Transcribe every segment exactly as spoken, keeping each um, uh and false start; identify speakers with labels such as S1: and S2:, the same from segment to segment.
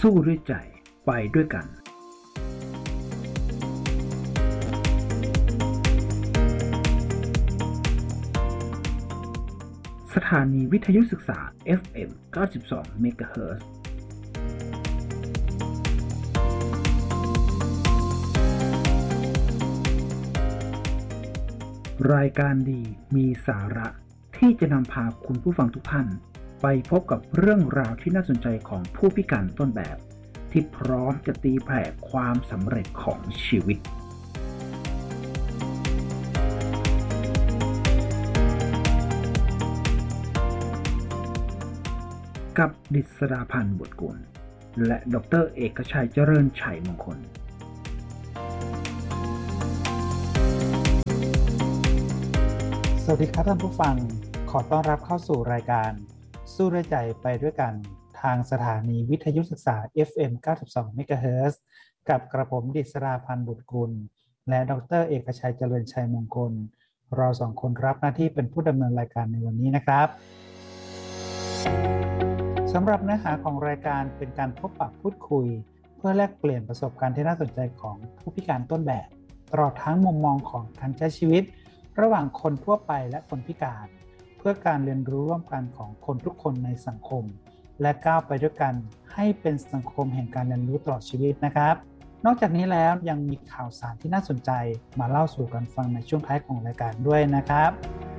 S1: สู้ด้วยใจไปด้วยกันสถานีวิทยุศึกษา เอฟ เอ็ม เก้าสิบสอง เมกะเฮิรตซ์รายการดีมีสาระที่จะนำพาคุณผู้ฟังทุกท่านไปพบกับเรื่องราวที่น่าสนใจของผู้พิการต้นแบบที่พร้อมจะตีแผ่ความสำเร็จของชีวิตกับดิษฎาพันธ์ บุตรกุลและดร.เอกชัยเจริญชัยมงคล
S2: สวัสดีครับท่านผู้ฟังขอต้อนรับเข้าสู่รายการสู้ด้วยใจไปด้วยกันทางสถานีวิทยุศึกษา เอฟ เอ็ม เก้าสิบสอง เมกะเฮิรตซ์กับกระผมดิษฎาพันธ์ บุตรกุลและดร.เอกชัยเจริญชัยมงคลเราสองคนรับหน้าที่เป็นผู้ดำเนินรายการในวันนี้นะครับสำหรับเนื้อหาของรายการเป็นการพบปะพูดคุยเพื่อแลกเปลี่ยนประสบการณ์ที่น่าสนใจของผู้พิการต้นแบบตลอดทั้งมุมมองของการใช้ชีวิตระหว่างคนทั่วไปและคนพิการเพื่อการเรียนรู้ร่วมกันของคนทุกคนในสังคมและก้าวไปด้วยกันให้เป็นสังคมแห่งการเรียนรู้ตลอดชีวิตนะครับนอกจากนี้แล้วยังมีข่าวสารที่น่าสนใจมาเล่าสู่กันฟังในช่วงท้ายของรายการด้วยนะครับ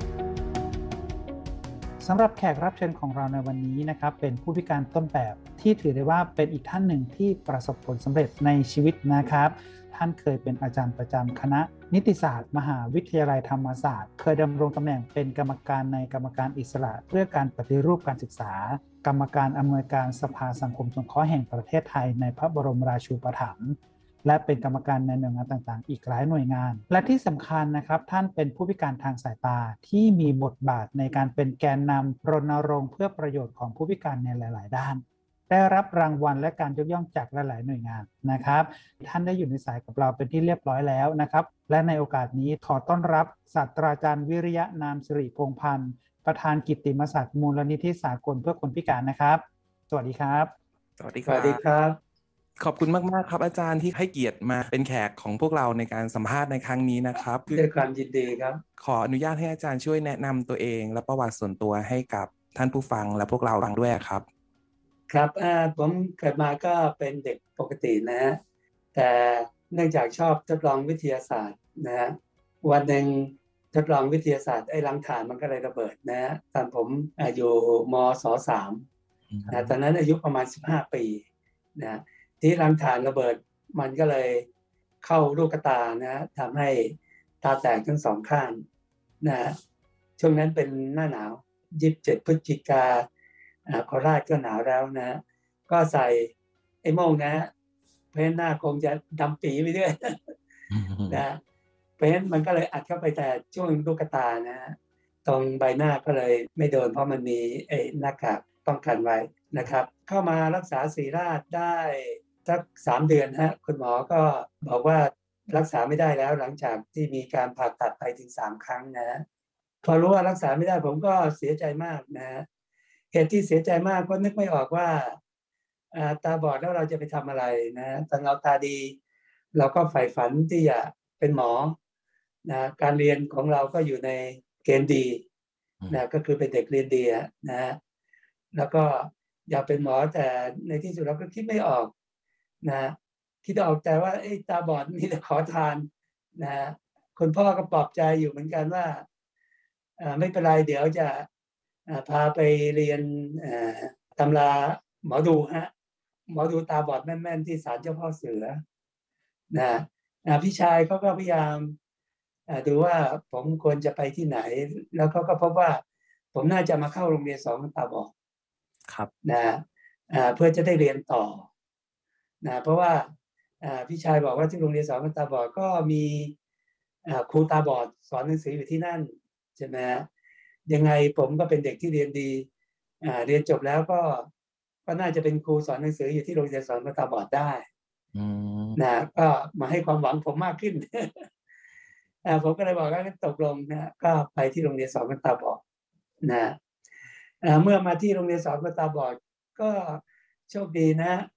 S2: สำหรับแขกรับเชิญของเราในวันนี้นะครับเป็นผู้พิการต้นแบบที่ถือได้ว่าเป็นอีกท่านหนึ่งที่ประสบผลสำเร็จในชีวิตนะครับท่านเคยเป็นอาจารย์ประจำคณะนิติศาสตร์มหาวิทยาลัยธรรมศาสตร์เคยดำรงตำแหน่งเป็นกรรมการในกรรมการอิสระเพื่อการปฏิรูปการศึกษากรรมการอำนวยการสภาสังคมสงเคราะห์แห่งประเทศไทยในพระบรมราชูปถัมภ์และเป็นกรรมการในหน่วยงานต่างๆอีกหลายหน่วยงานและที่สำคัญนะครับท่านเป็นผู้พิการทางสายตาที่มีบทบาทในการเป็นแกนนำรณรงค์เพื่อประโยชน์ของผู้พิการในหลายๆด้านได้รับรางวัลและการยกย่องจากหลายๆหน่วยงานนะครับท่านได้อยู่ในสายกับเราเป็นที่เรียบร้อยแล้วนะครับและในโอกาสนี้ขอต้อนรับศาสตราจารย์วิริยะนามสิริพงษ์พันธ์ประธานกิตติมศักดิ์มูลนิธิสากลเพื่อคนพิการนะครับสวัสดีครับ
S3: สวัสดีครับสวัสดีครับขอบคุณมากๆครับอาจารย์ที่ให้เกียรติมาเป็นแขกของพวกเราในการสัมภาษณ์ในครั้งนี้นะครับ
S4: ด้วยความยินดีครับ
S3: ขออนุญาตให้อาจารย์ช่วยแนะนำตัวเองและประวัติส่วนตัวให้กับท่านผู้ฟังและพวกเราฟังด้วยครับ
S4: ครับผมเกิดมาก็เป็นเด็กปกตินะฮะแต่เนื่องจากชอบทดลองวิทยาศาสตร์นะฮะวันหนึ่งทดลองวิทยาศาสตร์ไอ้รังถ่านมันก็เลยระเบิดนะฮะตอนผมอยู่มศสามนะตอนนั้นอายุประมาณสิบห้าปีนะที่รังถ่านระเบิดมันก็เลยเข้าลูกตานะทำให้ตาแตกทั้งสองข้างนะช่วงนั้นเป็นหน้าหนาวยี่สิบเจ็ดพฤศจิกาโคราชก็หนาวแล้วนะก็ใส่ไอ้โม่งนะเพราะฉะนั้นหน้าคงจะดำปีไปด้วยนะเพราะฉะนั้นมันก็เลยอัดเข้าไปแต่ช่วงลูกตานะตรงใบหน้าก็เลยไม่โดนเพราะมันมีไอ้หน้ากากป้องกันไว้นะครับเข้ามารักษาศิริราชได้สักสามเดือนฮะคุณหมอก็บอกว่ารักษาไม่ได้แล้วหลังจากที่มีการผ่าตัดไปถึงสามครั้งนะพอรู้ว่ารักษาไม่ได้ผมก็เสียใจมากนะเหตุที่เสียใจมากก็นึกไม่ออกว่าตาบอดแล้วเราจะไปทำอะไรนะตอนเราตาดีเราก็ใฝ่ฝันที่จะเป็นหมอนะการเรียนของเราก็อยู่ในเกณฑ์ดีนะก็คือเป็นเด็กเรียนดีนะแล้วก็อยากเป็นหมอแต่ในที่สุดเราก็คิดไม่ออกนะคิดออกแต่ว่าไอ้ตาบอดมีแต่ขอทานนะคุณพ่อก็ปลอบใจอยู่เหมือนกันว่าไม่เป็นไรเดี๋ยวจะพาไปเรียนตำราหมอดูฮะหมอดูตาบอดแม่นๆที่ศาลเจ้าพ่อเสือนะพี่ชายเขาก็พยายามดูว่าผมควรจะไปที่ไหนแล้วเขาก็พบว่าผมน่าจะมาเข้าโรงเรียนสอนตาบอด
S3: ครับ
S4: นะเพื่อจะได้เรียนต่อนะเพราะว่าพี่ชายบอกว่าที่โรงเรียนสอนตาบอดก็มีครูตาบอดสอนหนังสืออยู่ที่นั่นใช่ไหมยังไงผมก็เป็นเด็กที่เรียนดีเรียนจบแล้วก็ก็น่าจะเป็นครูสอนหนังสืออยู่ที่โรงเรียนสอนตาบอดได้นะก็มาให้ความหวังผมมากขึ้นผมก็เลยบอกว่าตกลงนะก็ไปที่โรงเรียนสอนตาบอดนะเมื่อมาที่โรงเรียนสอนตาบอดก็โชคดีนะ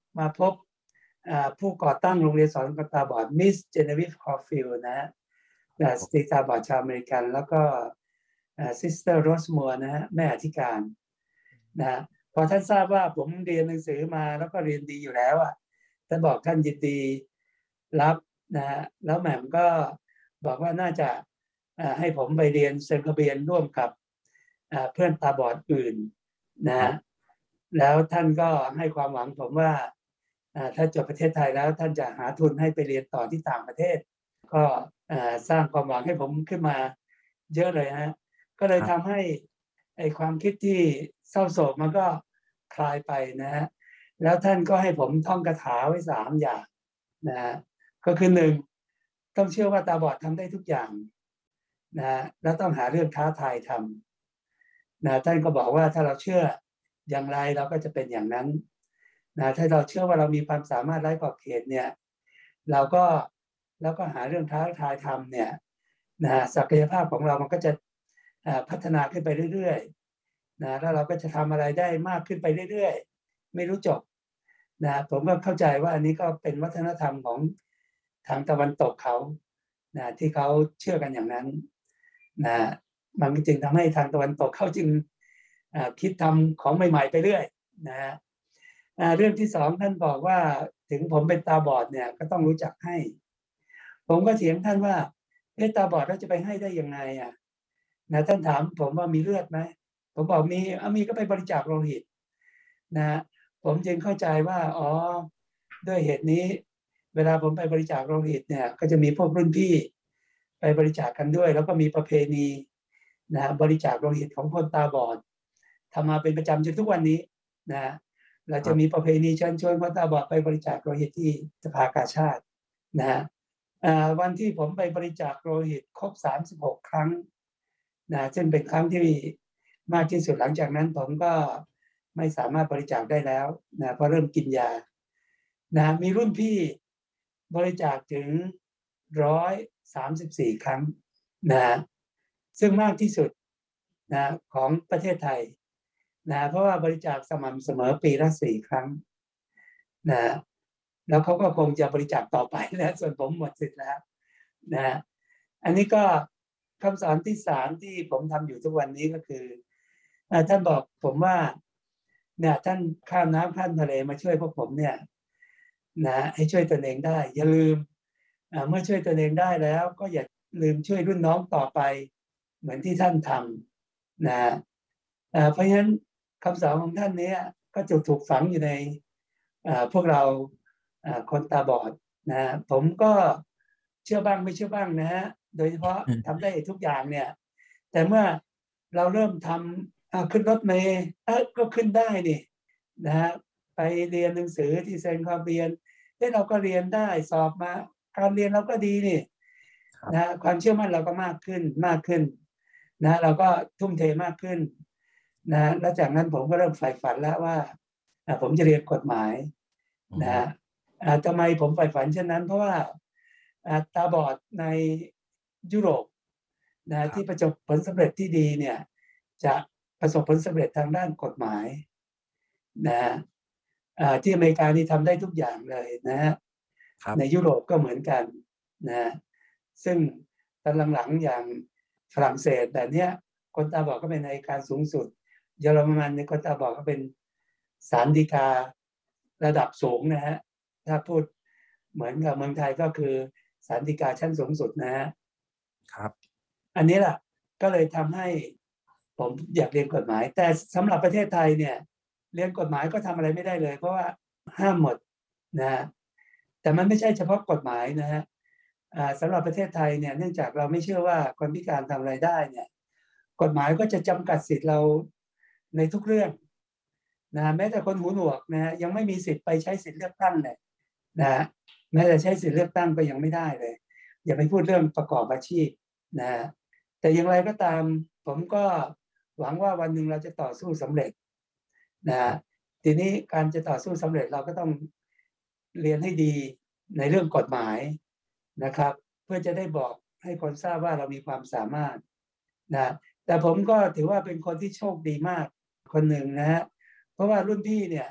S4: มาพบผู้ก่อตั้งโรงเรียนสอนคนตาบอดมิสเจเนวิฟคอร์ฟิลด์นะฮะสตรีตาบอดชาวอเมริกันแล้วก็ซิสเตอร์โรสมัวนะฮะแม่อธิการนะพอท่านทราบว่าผมเรียนหนังสือมาแล้วก็เรียนดีอยู่แล้วอ่ะท่านบอกท่านยินดีรับนะฮะแล้วแหม่มก็บอกว่าน่าจะให้ผมไปเรียนเซนคาเบียนร่วมกับเพื่อนตาบอดอื่นนะฮะแล้วท่านก็ให้ความหวังผมว่าถ้าจบประเทศไทยแล้วท่านจะหาทุนให้ไปเรียนต่อที่ต่างประเทศก็สร้างความหวังให้ผมขึ้นมาเยอะเลยฮะก็เลยทำให้ไอ้ความคิดที่เศร้าโศกมันก็คลายไปนะฮะแล้วท่านก็ให้ผมท่องคาถาไว้สามอย่างนะฮะก็คือหนึ่งต้องเชื่อว่าตาบอดทำได้ทุกอย่างนะแล้วต้องหาเรื่องท้าทายทำนะท่านก็บอกว่าถ้าเราเชื่ออย่างไรเราก็จะเป็นอย่างนั้นนะถ้าเราเชื่อว่าเรามีความสามารถไร้ขอบเขตเนี่ยเราก็แล้วก็หาเรื่องท้าทายทำเนี่ยนะศักยภาพของเรามันก็จะพัฒนาขึ้นไปเรื่อยๆนะแล้วเราก็จะทำอะไรได้มากขึ้นไปเรื่อยๆไม่รู้จบนะผมก็เข้าใจว่าอันนี้ก็เป็นวัฒนธรรมของทางตะวันตกเขานะที่เขาเชื่อกันอย่างนั้นนะมันจึงทำให้ทางตะวันตกเขาจึงคิดทำของใหม่ๆไปเรื่อยนะเรื่องที่สองท่านบอกว่าถึงผมเป็นตาบอดเนี่ยก็ต้องรู้จักให้ผมก็เถียงท่านว่าเอ๊ะตาบอดเราจะไปให้ได้ยังไงอ่ะนะท่านถามผมว่ามีเลือดไหมผมบอกมีเอามีก็ไปบริจาคโลหิตนะผมจึงเข้าใจว่าอ๋อด้วยเหตุนี้เวลาผมไปบริจาคโลหิตเนี่ยก็จะมีพวกรุ่นพี่ไปบริจาคกันด้วยแล้วก็มีประเพณีนะบริจาคโลหิตของคนตาบอดทำมาเป็นประจำจนทุกวันนี้นะเราจะมีประเพณีเชิญชวนคนตาบอดไปบริจาคโลหิตที่สภากาชาดนะวันที่ผมไปบริจาคโลหิตครบสามสิบหกครั้งนะซึ่งเป็นครั้งที่มากที่สุดหลังจากนั้นผมก็ไม่สามารถบริจาคได้แล้วนะเพราะเริ่มกินยานะมีรุ่นพี่บริจาคถึงหนึ่งร้อยสามสิบสี่ครั้งนะซึ่งมากที่สุดนะของประเทศไทยนะเพราะว่าบริจาคสม่ำเสมอปีละสี่ครั้งนะแล้วเขาก็คงจะบริจาคต่อไปนะส่วนผมหมดสิทธิ์แล้วนะอันนี้ก็คำสอนที่สามที่ผมทำอยู่ทุกวันนี้ก็คือท่านบอกผมว่าเนี่ยท่านข้ามน้ำข้ามทะเลมาช่วยพวกผมเนี่ยนะให้ช่วยตนเองได้อย่าลืมเมื่อช่วยตนเองได้แล้วก็อย่าลืมช่วยรุ่นน้องต่อไปเหมือนที่ท่านทำนะเพราะฉะนั้นคำสอนของท่านนี้ก็จะถูกฝังอยู่ในพวกเราคนตาบอดนะผมก็เชื่อบ้างไม่เชื่อบ้างนะฮะโดยเฉพาะทำได้ทุกอย่างเนี่ยแต่เมื่อเราเริ่มทำขึ้นรถเมล์ก็ขึ้นได้นี่นะฮะไปเรียนหนังสือที่เซนต์คาเบียนเราก็เรียนได้สอบมาการเรียนเราก็ดีนี่นะความเชื่อมั่นเราก็มากขึ้นมากขึ้นนะเราก็ทุ่มเทมากขึ้นนะแล้วจากนั้นผมก็เริ่มใฝ่ฝันแล้วว่าผมจะเรียนกฎหมายนะทำไมผมใฝ่ฝันเช่นนั้นเพราะว่าตาบอดในยุโรปนะที่ประสบผลสำเร็จที่ดีเนี่ยจะประสบผลสำเร็จทางด้านกฎหมายนะที่อเมริกานี่ทำได้ทุกอย่างเลยนะฮะในยุโรปก็เหมือนกันนะซึ่งตอนหลังๆอย่างฝรั่งเศสแต่เนี้ยคนตาบอดก็เป็นอัยการสูงสุดเยอรมันในคนตาบอดก็เป็นศาลฎีการะดับสูงนะฮะถ้าพูดเหมือนกับเมืองไทยก็คือศาลฎีกาชั้นสูงสุดนะฮะ
S3: ครับ
S4: อันนี้แหละก็เลยทำให้ผมอยากเรียนกฎหมายแต่สำหรับประเทศไทยเนี่ยเรียนกฎหมายก็ทำอะไรไม่ได้เลยเพราะว่าห้ามหมดนะแต่มันไม่ใช่เฉพาะกฎหมายนะฮะสำหรับประเทศไทยเนี่ยเนื่องจากเราไม่เชื่อว่าคนพิการทำอะไรได้เนี่ยกฎหมายก็จะจำกัดสิทธิ์เราในทุกเรื่องนะแม้แต่คนหูหนวกนะยังไม่มีสิทธิ์ไปใช้สิทธิ์เลือกตั้งเลยนะแม้แต่ใช้สิทธิ์เลือกตั้งก็ยังไม่ได้เลยอย่าไปพูดเรื่องประกอบอาชีพนะแต่อย่างไรก็ตามผมก็หวังว่าวันหนึ่งเราจะต่อสู้สำเร็จนะทีนี้การจะต่อสู้สำเร็จเราก็ต้องเรียนให้ดีในเรื่องกฎหมายนะครับเพื่อจะได้บอกให้คนทราบว่าเรามีความสามารถนะแต่ผมก็ถือว่าเป็นคนที่โชคดีมากคนหนึ่งนะฮะเพราะว่ารุ่นพี่เนี่ย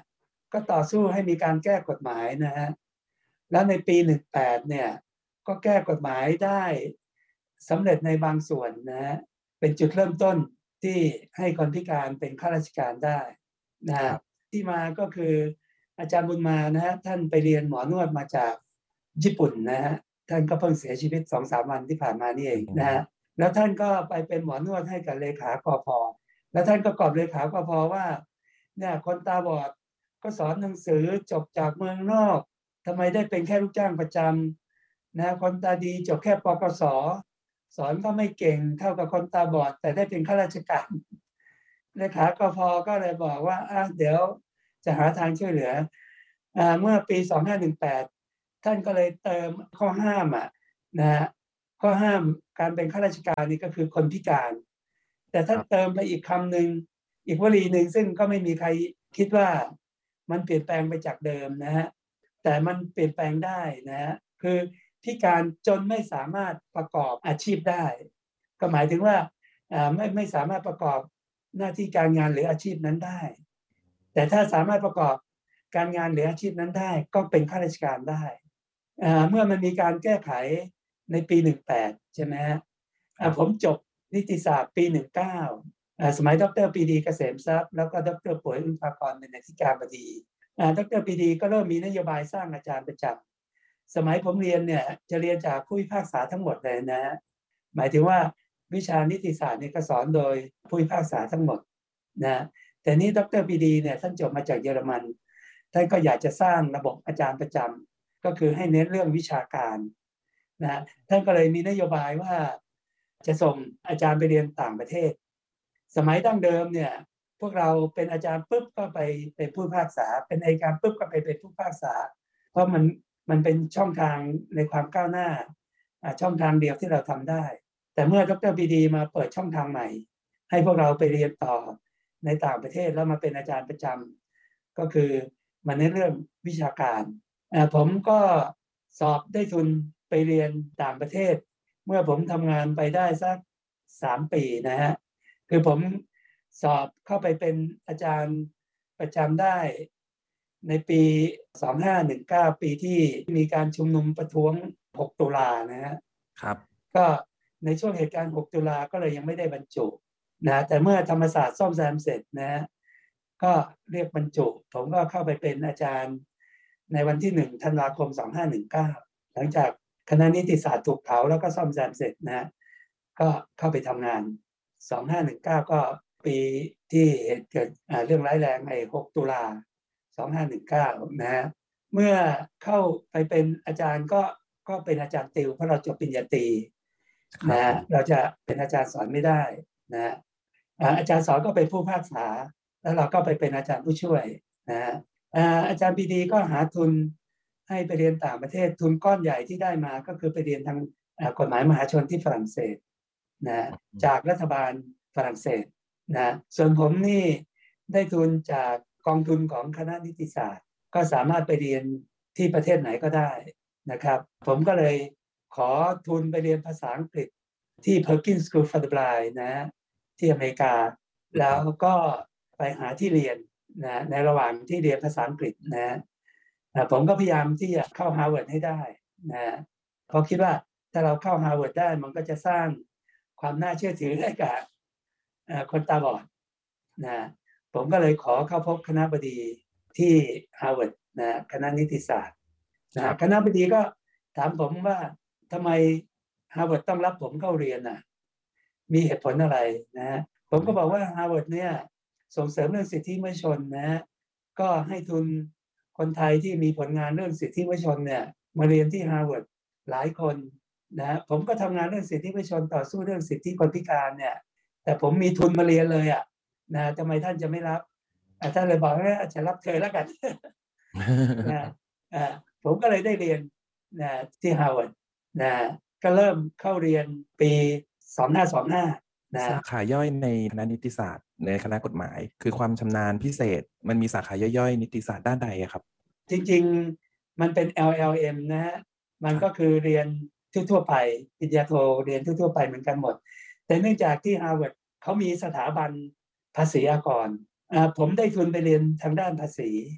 S4: ก็ต่อสู้ให้มีการแก้กฎหมายนะฮะแล้วในปีหนึ่งแปดเนี่ยก็แก้กฎหมายได้สำเร็จในบางส่วนนะฮะเป็นจุดเริ่มต้นที่ให้คนพิการเป็นข้าราชการได้นะฮะที่มาก็คืออาจารย์บุญมานะฮะท่านไปเรียนหมอนวดมาจากญี่ปุ่นนะฮะท่านก็เพิ่งเสียชีวิต สองถึงสาม วันที่ผ่านมานี่เองนะฮะแล้วท่านก็ไปเป็นหมอนวดให้กับเลขากพ.แล้วท่านก็กอบเลขากพ.ว่าเนี่ยคนตาบอดก็สอนหนังสือจบจากเมืองนอกทำไมได้เป็นแค่ลูกจ้างประจำนะคนตาดีจบแค่ปกส.สอนก็ไม่เก่งเท่ากับคนตาบอดแต่ได้เป็นข้าราชการเลขากพ.ก็เลยบอกว่าอ่ะเดี๋ยวจะหาทางช่วยเหลืออ่าเมื่อปีสองพันห้าร้อยสิบแปดท่านก็เลยเติมข้อห้ามอ่ะนะฮะข้อห้ามการเป็นข้าราชการนี่ก็คือคนพิการแต่ท่านเติมไปอีกคำหนึ่งอีกวลีหนึ่งซึ่งก็ไม่มีใครคิดว่ามันเปลี่ยนแปลงไปจากเดิมนะฮะแต่มันเปลี่ยนแปลงได้นะฮะคือพิการจนไม่สามารถประกอบอาชีพได้ก็หมายถึงว่าอ่าไม่ไม่สามารถประกอบหน้าที่การงานหรืออาชีพนั้นได้แต่ถ้าสามารถประกอบการงานหรืออาชีพนั้นได้ก็เป็นข้าราชการได้อ่าเมื่อมันมีการแก้ไขในปีหนึ่งแปดใช่ไหมฮะอ่าผมจบนิติศาสตร์ปีหนึ่งเก้าอ่าสมัยดร.ปรีดีเกษมทรัพย์แล้วก็ดร.ป่วยอึ้งภากรเป็นอธิการบดีอ่าดร.ปรีดีก็เริ่มมีนโยบายสร้างอาจารย์ประจำสมัยผมเรียนเนี่ยจะเรียนจากผู้พิพากษาทั้งหมดเลยนะหมายถึงว่าวิชานิติศาสตร์นี่ก็สอนโดยผู้พิพากษาทั้งหมดนะแต่นี้ดร.ปรีดีเนี่ยท่านจบมาจากเยอรมันท่านก็อยากจะสร้างระบบอาจารย์ประจำก็คือให้เน้นเรื่องวิชาการนะท่านก็เลยมีนโยบายว่าจะส่งอาจารย์ไปเรียนต่างประเทศสมัยดั้งเดิมเนี่ยพวกเราเป็นอาจารย์ปุ๊บก็ไปเป็นผู้พิพากษาเป็นอัยการปุ๊บก็ไปเป็นผู้พิพากษาเพราะมันมันเป็นช่องทางในความก้าวหน้าช่องทางเดียวที่เราทำได้แต่เมื่อดร.ปรีดีมาเปิดช่องทางใหม่ให้พวกเราไปเรียนต่อในต่างประเทศแล้วมาเป็นอาจารย์ประจำก็คือมันในเรื่องวิชาการผมก็สอบได้ทุนไปเรียนต่างประเทศเมื่อผมทำงานไปได้สักสามปีนะฮะคือผมสอบเข้าไปเป็นอาจารย์ประจำได้ในปีสองพันห้าร้อยสิบเก้าปีที่มีการชุมนุมประท้วงหกตุลานะฮะ
S3: ครับ
S4: ก็ในช่วงเหตุการณ์หกตุลาก็เลยยังไม่ได้บรรจุนะแต่เมื่อธรรมศาสตร์ซ่อมแซมเสร็จนะฮะก็เรียกบรรจุผมก็เข้าไปเป็นอาจารย์ในวันที่หนึ่งธันวาคมสองพันห้าร้อยสิบเก้าหลังจากคณะนิติศาสตร์ถูกเผาแล้วก็ซ่อมแซมเสร็จนะฮะก็เข้าไปทำงานสองพันห้าร้อยสิบเก้าก็ปีที่เกิดเรื่องร้ายแรงไอ้หกตุลาสองพันห้าร้อยสิบเก้านะฮะเมื่อเข้าไปเป็นอาจารย์ก็ก็เป็นอาจารย์ติวเพราะเราจบปริญญาตรีนะเราจะเป็นอาจารย์สอนไม่ได้นะอาจารย์สอนก็เป็นผู้พิพากษาแล้วเราก็ไปเป็นอาจารย์ผู้ช่วยนะอาจารย์ปรีดีก็หาทุนให้ไปเรียนต่างประเทศทุนก้อนใหญ่ที่ได้มาก็คือไปเรียนทางกฎหมายมหาชนที่ฝรั่งเศสนะจากรัฐบาลฝรั่งเศสนะส่วนผมนี่ได้ทุนจากกองทุนของคณะนิติศาสตร์ก็สามารถไปเรียนที่ประเทศไหนก็ได้นะครับผมก็เลยขอทุนไปเรียนภาษาอังกฤษที่ Perkins School for the Blind นะที่อเมริกาแล้วก็ไปหาที่เรียนนะในระหว่างที่เรียนภาษาอังกฤษนะผมก็พยายามที่จะเข้า Harvard ให้ได้นะเพราะคิดว่าถ้าเราเข้า Harvard ได้มันก็จะสร้างความน่าเชื่อถือให้กับคนตาบอดนะผมก็เลยขอเข้าพบคณบดีที่ Harvard นะคณะนิติศาสตร์นะคณบดีก็ถามผมว่าทำไม Harvard ต้องรับผมเข้าเรียนน่ะมีเหตุผลอะไรนะผมก็บอกว่า Harvard เนี่ยส่งเสริมเรื่องสิทธิมนุษยชนนะก็ให้ทุนคนไทยที่มีผลงานเรื่องสิทธิมนุษยชนเนี่ยมาเรียนที่ Harvard หลายคนนะผมก็ทำงานเรื่องสิทธิมนุษยชนต่อสู้เรื่องสิทธิคนพิการเนี่ยแต่ผมมีทุนมาเรียนเลยอ่ะนะทำไมท่านจะไม่รับท่านเลยบอกว่าจะรับเธอแล้วกัน นะผมก็เลยได้เรียนนะที่ Harvard นะก็เริ่มเข้าเรียนปีสองพันห้าร้อยยี่สิบห้านะ
S3: สาขาย่อยในคณะนิติศาสตร์ในคณะกฎหมายคือความชำนาญพิเศษมันมีสาขาย่อยๆนิติศาสตร์ด้านใดครับ
S4: จริงๆมันเป็น แอล แอล เอ็ม นะฮะมันก็คือเรียนทั่วๆไปปริญญาโทเรียนทั่วๆไปเหมือนกันหมดแต่เนื่องจากที่ Harvard เขามีสถาบันภาษีอากรอ่าผมได้ทุนไปเรียนทางด้านภาษี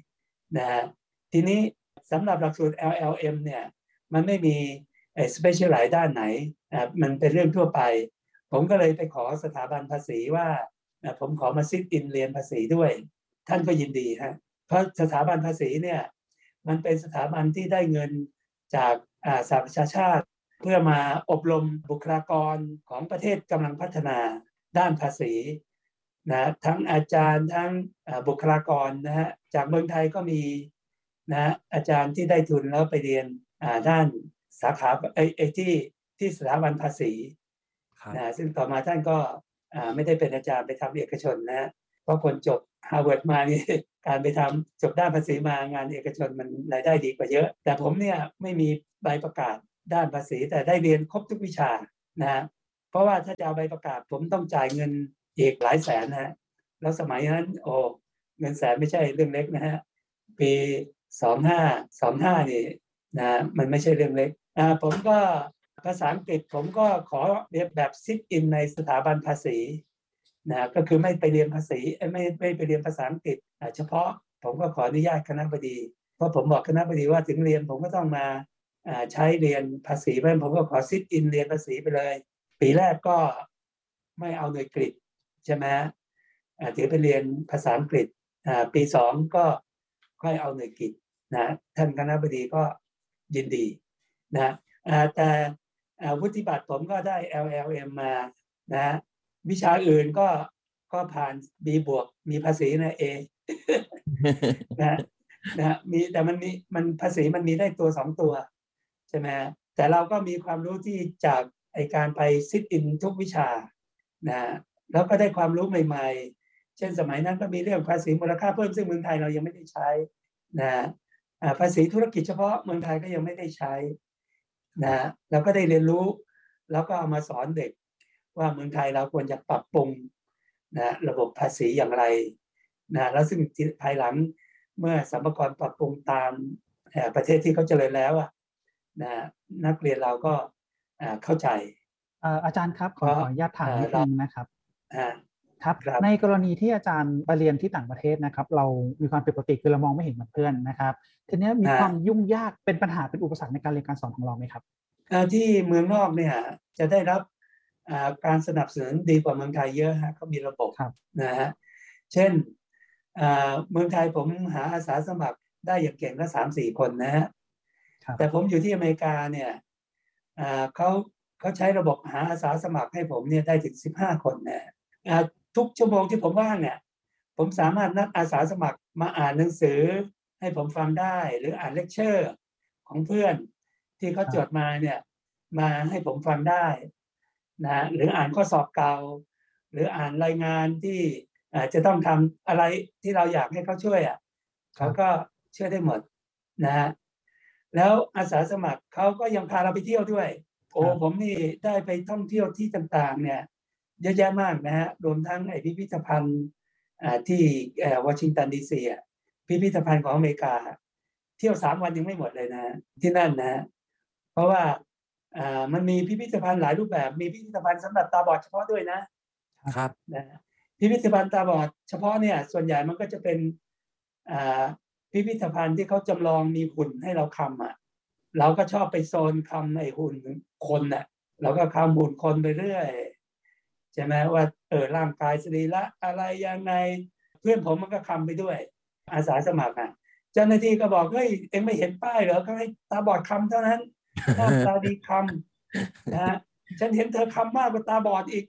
S4: นะฮะทีนี้สำหรับหลักสูตร แอล แอล เอ็ม เนี่ยมันไม่มีไอ้ specialize ด้านไหนอ่ามันเป็นเรื่องทั่วไปผมก็เลยไปขอสถาบันภาษีว่าผมขอมาซิทอินเรียนภาษีด้วยท่านก็ยินดีฮะเพราะสถาบันภาษีเนี่ยมันเป็นสถาบันที่ได้เงินจากอ่าสหประชาชาติเพื่อมาอบรมบุคลากรของประเทศกำลังพัฒนาด้านภาษีนะทั้งอาจารย์ทั้งบุคลากรนะฮะจากเมืองไทยก็มีนะอาจารย์ที่ได้ทุนแล้วไปเรียนด้านสาขาไอ้ไอ้ที่ที่สถาบันภาษีนะซึ่งต่อมาท่านก็ไม่ได้เป็นอาจารย์ไปทำเอกชนนะเพราะคนจบฮาร์วาร์ดมานี่การไปทำจบด้านภาษีมางานเอกชนมันรายได้ดีกว่าเยอะแต่ผมเนี่ยไม่มีใบประกาศด้านภาษีแต่ได้เรียนครบทุกวิชานะเพราะว่าถ้าจะเอาใบประกาศผมต้องจ่ายเงินอีกหลายแสนนะฮะแล้วสมัยนั้นโอ้เงินแสนไม่ใช่เรื่องเล็กนะฮะปีสองห้าสองห้านี่นะมันไม่ใช่เรื่องเล็กอ่าผมก็ภาษาอังกฤษผมก็ขอเรียนแบบซิทอินในสถาบันภาษีนะก็คือไม่ไปเรียนภาษีไม่ไม่ไปเรียนภาษาอังกฤษเฉพาะผมก็ขออนุญาตคณบดีเพราะผมบอกคณบดีว่าถึงเรียนผมก็ต้องมาใช้เรียนภาษีเพราะผมก็ขอซิทอินเรียนภาษีไปเลยปีแรกก็ไม่เอาหน่วยกฤษใช่ไหมถือไปเรียนภาษาอังกฤษปีสองก็ค่อยเอาหน่วยกิจนะท่านคณบดีก็ยินดีนะแต่วุฒิบัตรผมก็ได้ แอล แอล เอ็ม มานะวิชาอื่นก็ก็ผ่าน B บวกมีภาษีนะ A นะนะมีแต่มันมีมันภาษีมันมีได้ตัวสองตัวใช่ไหมแต่เราก็มีความรู้ที่จากไอการไปซิทอินทุกวิชานะแล้วก็ได้ความรู้ใหม่ๆเช่นสมัยนั้นก็มีเรื่องภาษีมูลค่าเพิ่มซึ่งเมืองไทยเรายังไม่ได้ใช้นะภาษีธุรกิจเฉพาะเมืองไทยก็ยังไม่ได้ใช้นะเราก็ได้เรียนรู้แล้วก็เอามาสอนเด็กว่าเมืองไทยเราควรจะปรับปรุงนะระบบภาษีอย่างไรนะแล้วซึ่งภายหลังเมื่อสรรพากรปรับปรุงตามประเทศที่เขาเจริญแล้วนะนักเรียนเราก็เข้าใจ
S2: อาจารย์ครับขออนุญาตถามนิดนึงนะครับครับในกรณีที่อาจารย์ไปเรียนที่ต่างประเทศนะครับเรามีความผิดปกติคือเรามองไม่เห็นเหมือนเพื่อนนะครับทีนี้มีความยุ่งยากเป็นปัญหาเป็นอุปสรรคในการเรียนการสอนของเราไหมครับ
S4: ที่เมืองนอกเนี่ยจะได้รับการสนับสนุนดีกว่าเมืองไทยเยอะฮะเขามีระบบนะฮะเช่นเมืองไทยผมหาอาสาสมัครได้อย่างเก่งก็สามสี่คนนะฮะแต่ผมอยู่ที่อเมริกาเนี่ยเขาเขาใช้ระบบหาอาสาสมัครให้ผมเนี่ยได้ถึงสิบห้าคนนะทุกชั่วโมงที่ผมว่างเนี่ยผมสามารถนัดอาสาสมัครมาอ่านหนังสือให้ผมฟังได้หรืออ่านเลคเชอร์ของเพื่อนที่เขาจดมาเนี่ยมาให้ผมฟังได้นะหรืออ่านข้อสอบเก่าหรืออ่านรายงานที่จะต้องทำอะไรที่เราอยากให้เขาช่วยอ่ะเขาก็ช่วยได้หมดนะแล้วอาสาสมัครเขาก็ยังพาเราไปเที่ยวด้วยโอ้ผมนี่ได้ไปท่องเที่ยวที่ต่างๆเนี่ยเยอะแยะมากนะฮะรวมทั้งไอ้พิพิธภัณฑ์ที่วอชิงตันดีซีพิพิธภัณฑ์ของอเมริกาเที่ยวสามวันยังไม่หมดเลยนะที่นั่นนะเพราะว่ามันมีพิพิธภัณฑ์หลายรูปแบบมีพิพิธภัณฑ์สำหรับตาบอดเฉพาะด้วยนะครับนะพิพิธภัณฑ์ตาบอดเฉพาะเนี่ยส่วนใหญ่มันก็จะเป็นพิพิธภัณฑ์ที่เขาจำลองมีหุ่นให้เราคำอ่ะเราก็ชอบไปโซนคำไอ้หุ่นคนน่ะเราก็คำหุ่นคนไปเรื่อยใช่ไหมว่าเออร่างกายสรีระอะไรยังไงเพื่อนผมมันก็คำไปด้วยอาสาสมัครอ่ะเจ้าหน้าที่ก็บอกเฮ้ยเอ็งไม่เห็นป้ายเหรอเขาให้ตาบอดคำเท่านั้นหน้าตาดีคำนะฉันเห็นเธอคำมากกว่าตาบอดอีก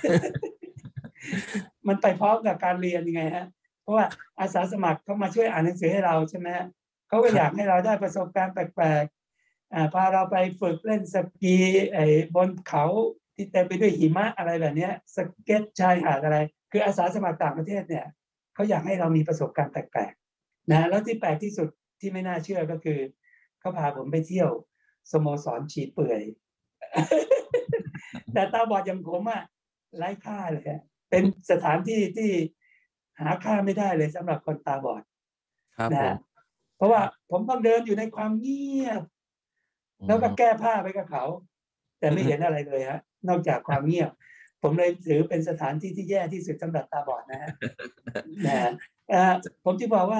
S4: มันไปพร้อมกับการเรียนยังไงฮะเพราะว่าอาสาสมัครเขามาช่วยอ่านหนังสือให้เราใช่ไหมเขาก็อยากให้เราได้ประสบการณ์แปลกๆอ่าพาเราไปฝึกเล่นสกีไอ้บนเขาที่เต็มไปด้วยหิมะอะไรแบบนี้สเก็ตชายหาดอะไรคืออาสาสมัครต่างประเทศเนี่ยเขาอยากให้เรามีประสบการณ์แปลกๆนะแล้วที่แปลกที่สุดที่ไม่น่าเชื่อก็คือเขาพาผมไปเที่ยวสโมสรฉีเปื่อย แต่ตาบอดอย่างผมอะไร้ค่าเลยเป็นสถานที่ที่หาค่าไม่ได้เลยสำหรับคนตาบอดนะเพราะว่าผมต้องเดินอยู่ในความเงียบแล้วก็แก้ผ้าไปกับเขาแต่ไม่เห็นอะไรเลยฮะนอกจากความเงียบผมเลยถือเป็นสถานที่ที่แย่ที่สุดสำหรับตาบอดนะฮะนะผมจะบอกว่า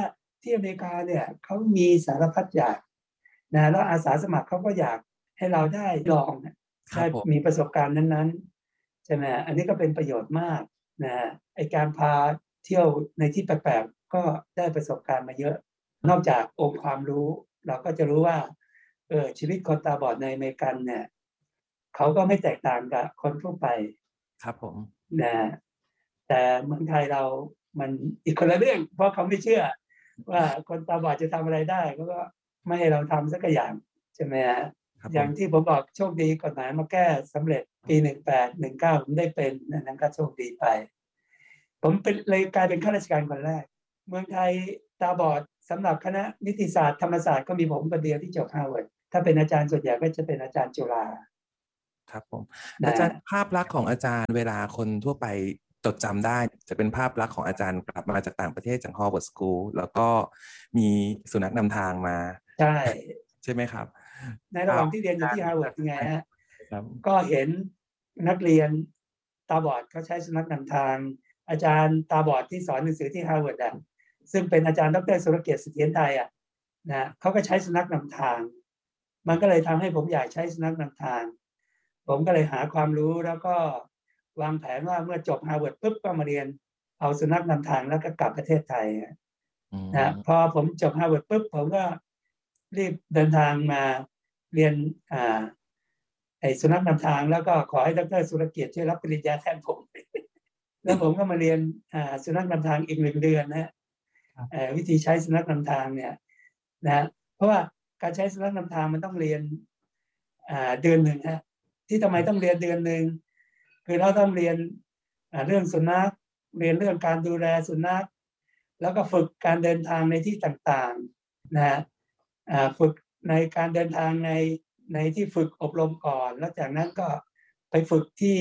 S4: ที่อเมริกาเนี่ยเขามีสารพัดอย่างนะแล้วอาสาสมัครเขาก็อยากให้เราได้ลองได้มีประสบการณ์นั้นๆใช่ไหมอันนี้ก็เป็นประโยชน์มากนะไอการพาเที่ยวในที่แปลกๆก็ได้ประสบการณ์มาเยอะนอกจากองค์ความรู้เราก็จะรู้ว่าเออชีวิตคนตาบอดในอเมริกันเนี่ยเขาก็ไม่แตกต่างกับคนทั่วไป
S3: ครับผม
S4: นะแต่เมืองไทยเรามันอีกคนละเรื่องเพราะเขาไม่เชื่อว่าคนตาบอดจะทำอะไรได้เขาก็ไม่ให้เราทำสักอย่างใช่ไหมฮะอย่างที่ผมบอกโชคดีกฎหมายมาแก้สำเร็จปีหนึ่งแปดหนึ่งเก้าผมได้เป็นนั่นก็โชคดีไปผมเป็นเลยกลายเป็นข้าราชการคนแรกเมืองไทยตาบอดสำหรับคณะนิติศาสตร์ธรรมศาสตร์ก็มีผมคนเดียวที่จบฮาร์วาร์ดถ้าเป็นอาจารย์ส่วนใหญ่ก็จะเป็นอาจารย์จุฬา
S3: ครับผมอาจารย์ภาพลักษณ์ของอาจารย์เวลาคนทั่วไปจดจำได้จะเป็นภาพลักษณ์ของอาจารย์กลับมาจากต่างประเทศจาก Harvard School แล้วก็มีสุนัขนำทางมา
S4: ใช่
S3: ใช่ไหมครับ
S4: ในระหว่างที่เรียนอยู่ที่ฮาร์วาร์ดยังไงฮะก็เห็นนักเรียนตาบอดเขาใช้สุนัขนำทางอาจารย์ตาบอดที่สอนหนังสือที่ฮาร์วาร์ดอ่ะซึ่งเป็นอาจารย์ดร.สุรเกียรติเสถียรไทยอ่ะนะเขาก็ใช้สุนัขนำทางมันก็เลยทำให้ผมอยากใช้สุนัขนำทางผมก็เลยหาความรู้แล้วก็วางแผนว่าเมื่อจบฮาร์วาร์ดปุ๊บก็มาเรียนเอาสุนัขนำทางแล้วก็กลับประเทศไทยนะพอผมจบฮาร์วาร์ดปุ๊บผมก็รีบเดินทางมาเรียนอ่าไอ้สุนัขนำทางแล้วก็ขอให้ดร.สุรเกียรติช่วยรับปริญญาแทนผมแล้วผมก็มาเรียนอ่าสุนัขนำทางอีกหนึ่งเดือนนะวิธีใช้สุนัขนำทางเนี่ยนะเพราะว่าการใช้สุนัขนำทางมันต้องเรียนอ่าเดือนหนึ่งฮะที่ทำไมต้องเรียนเดือนหนึ่งคือเราต้องเรียนเรื่องสุนัขเรียนเรื่องการดูแลสุนัขแล้วก็ฝึกการเดินทางในที่ต่างๆนะฝึกในการเดินทางในในที่ฝึกอบรมก่อนแล้วจากนั้นก็ไปฝึกที่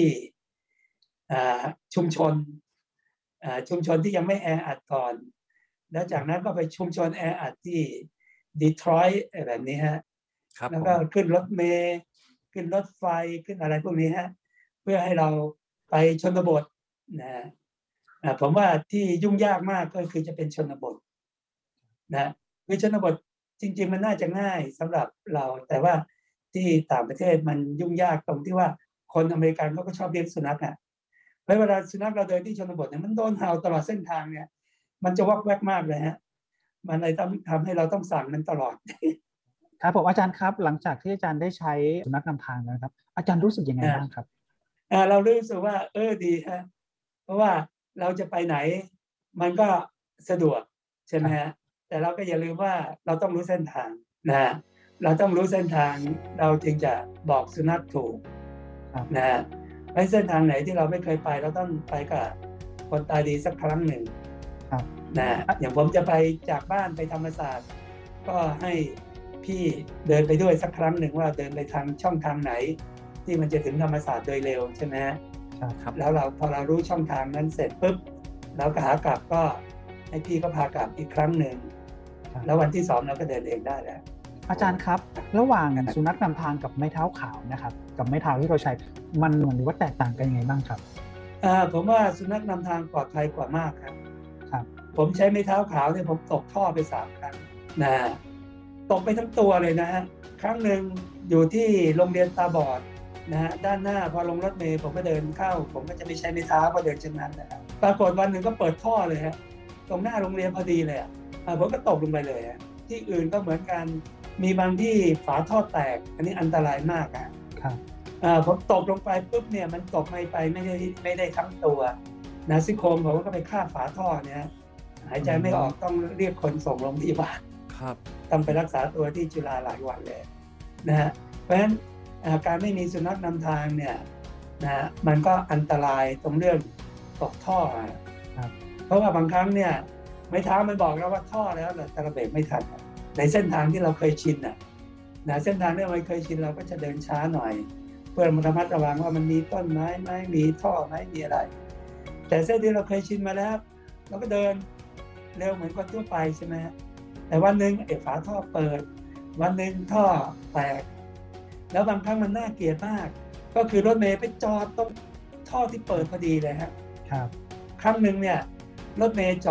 S4: ชุมชนชุมชนที่ยังไม่แออัดก่อนแล้วจากนั้นก็ไปชุมชนแออัดที่ดีทรอยต์แบบนี้ฮะแล้วก็ขึ้นรถเมล์ขึ้นรถไฟขึ้นอะไรพวกนี้ฮะเพื่อให้เราไปชนบทนะผมว่าที่ยุ่งยากมากก็คือจะเป็นชนบทนะคือชนบทจริงๆมันน่าจะง่ายสำหรับเราแต่ว่าที่ต่างประเทศมันยุ่งยากตรงที่ว่าคนอเมริกันเขาก็ชอบเลี้ยงสุนัขอ่ะเพราะเวลาสุนัขเราเดินที่ชนบทเนี่ยมันโดนเห่าตลอดเส้นทางเนี่ยมันจะวักแวกมากเลยฮะมันเลยต้องทำให้เราต้องสั่งมันตลอด
S2: ครับผมอาจารย์ครับหลังจากที่อาจารย์ได้ใช้สุนัขนำทางแล้วครับอาจารย์รู้สึกยังไงบ้างครับ
S4: อ่าเรารู้สึกว่าเออดีฮะเพราะว่าเราจะไปไหนมันก็สะดวกใช่ไหมฮะแต่เราก็อย่าลืมว่าเราต้องรู้เส้นทางนะเราต้องรู้เส้นทางเราจึงจะบอกสุนัขถูกนะไอ้เส้นทางไหนที่เราไม่เคยไปเราต้องไปกับคนตาดีสักครั้งหนึ่งนะอย่างผมจะไปจากบ้านไปธรรมศาสตร์ก็ให้พี่เดินไปด้วยสักครั้งหนึ่งว่าเดินไปทางช่องทางไหนที่มันจะถึงธรรมศาสตร์โดยเร็วใช่ไหมครับแล้วเราพอเรารู้ช่องทางนั้นเสร็จปุ๊บแล้วก็หากลับก็ให้พี่ก็พากลับอีกครั้งหนึ่งแล้ววันที่สองเราก็เดินเองได้แล้ว
S2: อาจารย์ครับระหว่างสุนัขนำทางกับไม้เท้าขาวนะครับกับไม้เท้าที่เราใช้มันเหมือนหรือว่าแตกต่างกันยังไงบ้างครับ
S4: อ่าผมว่าสุนัขนำทางปลอดภัยกว่ามากครับครับผมใช้ไม้เท้าขาวเนี่ยผมตกท่อไปสามครั้งนะตกไปทั้งตัวเลยนะฮะครั้งหนึ่งอยู่ที่โรงเรียนตาบอดนะฮะด้านหน้าพอลงรถเมล์ผมก็เดินเข้าผมก็จะไม่ใช้ไม้เท้าเพราะเดินเช่นนั้นนะครับปรากฏวันหนึ่งก็เปิดท่อเลยฮะตรงหน้าโรงเรียนพอดีเลยอ่ะผมก็ตกลงไปเลยฮะที่อื่นก็เหมือนกันมีบางที่ฝาท่อแตกอันนี้อันตรายมากอ่ะครับอ่าผมตกลงไปปุ๊บเนี่ยมันตกไม่ไปไม่ได้ไม่ได้ทั้งตัวนะซี่โครงผมก็ไปคาบฝาท่อเนี่ยหายใจไม่ออกต้องเรียกคนส่งโรงพยาบาลครับต้องไปรักษาตัวที่จุฬาหลายวันเลยนะฮะเพราะฉะนั้นการไม่มีสุนัขนำทางเนี่ยนะมันก็อันตรายตรงเรื่องตกท่อครับเพราะว่าบางครั้งเนี่ยไม้เท้ามันบอกแล้วว่าท่อแล้วแต่เราเบรกไม่ทันในเส้นทางที่เราเคยชินน่ะนะเส้นทางที่เราเคยชินเราก็จะเดินช้าหน่อยเพื่อระมัดระวังว่ามันมีต้นไม้ไหมมีท่อไหมมีอะไรแต่เส้นที่เราเคยชินมาแล้วเราก็เดินเร็วเหมือนคนทั่วไปใช่ไหมแต่วันหนึ่งไอ้ฝาท่อเปิดวันหนึ่งท่อแตกแล้วบางครั้งมันน่าเกลียดมากก็คือรถเมล์ไปจอดตรงท่อที่เปิดพอดีเลยครับครับครั้งหนึ่งเนี่ยรถเมล์จอด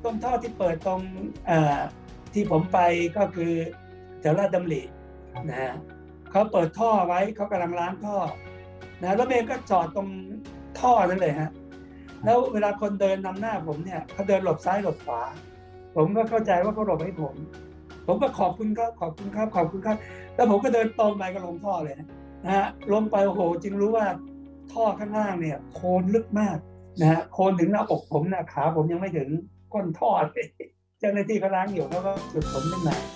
S4: ตรงท่อที่เปิดตรงที่ผมไปก็คือแถวลาดดำรินะฮะเขาเปิดท่อไว้เขากำลังล้างท่อนะแล้วเมย์ก็จอดตรงท่อนั่นเลยฮะแล้วเวลาคนเดินนำหน้าผมเนี่ยเขาเดินหลบซ้ายหลบขวาผมก็เข้าใจว่าเขาหลบให้ผมผมก็ขอบคุณครับขอบคุณครับขอบคุณครับแล้วผมก็เดินตรงไปก็ลงท่อเลยนะฮะลงไปโอ้โหจึงรู้ว่าท่อข้างล่างเนี่ยโคลนลึกมากนะฮะโคลนถึงหน้าอกผมนะขาผมยังไม่ถึงก้นท่อเลยเจ้าหน้าที่เขาล้างอยู่เขาก็จุดผมขึ้นมา